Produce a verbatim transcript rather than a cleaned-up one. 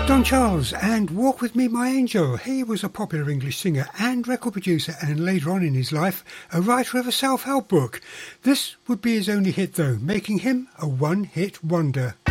Don Charles and Walk With Me My Angel. He was a popular English singer and record producer, and later on in his life a writer of a self-help book. This would be his only hit though, making him a one-hit wonder.